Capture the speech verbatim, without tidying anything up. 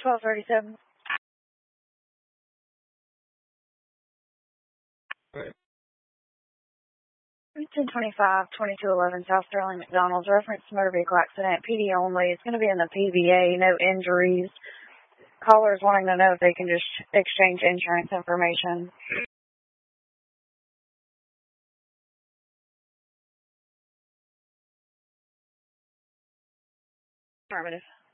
twelve thirty-seven. ten twenty-five, twenty-two eleven South Sterling McDonald's. Reference to motor vehicle accident. P D only. It's going to be in the P V A. No injuries. Callers wanting to know if they can just exchange insurance information. Affirmative.